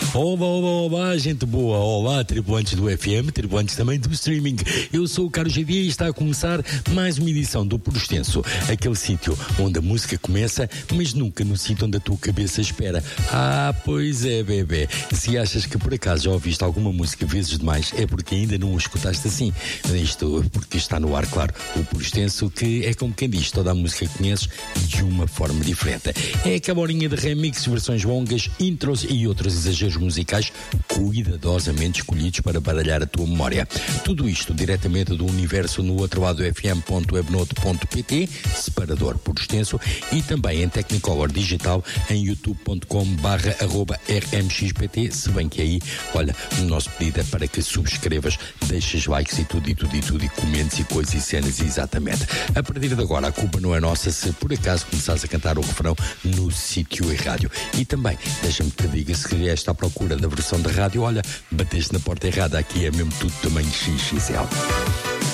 Olá, olá, olá, gente boa. Olá, tripulantes do FM, tripulantes também do streaming. Eu sou o Carlos Xavier e está a começar mais uma edição do Por Extenso, aquele sítio onde a música começa, mas nunca no sítio onde a tua cabeça espera. Ah, pois é, bebê. Se achas que por acaso já ouviste alguma música vezes demais, é porque ainda não a escutaste assim. Isto porque está no ar, claro, o Por Extenso, que é como quem diz, toda a música que conheces de uma forma diferente. É aquela horinha de remix, versões longas, intros e outros exageros musicais cuidadosamente escolhidos para baralhar a tua memória. Tudo isto diretamente do universo no outro lado fm.webnote.pt, separador Por Extenso, e também em Technicolor Digital em youtube.com/rmxpt, se bem que aí, olha, o nosso pedido é para que subscrevas, deixes likes e tudo, e comentes e coisas e cenas, exatamente. A partir de agora, a culpa não é nossa se por acaso começares a cantar o refrão no sítio errado. E também, deixa-me que te diga, se vieste à procura da versão da rádio, olha, bateste na porta errada, aqui é mesmo tudo tamanho XXL.